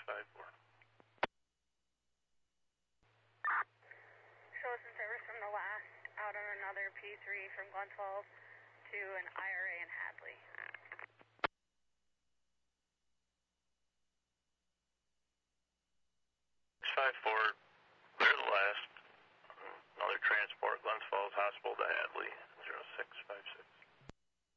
654. Show us some service from the last out on another P3 from Glens Falls to an IRA in Hadley. 654, clear the last. Another transport, Glens Falls Hospital to Hadley, 0656.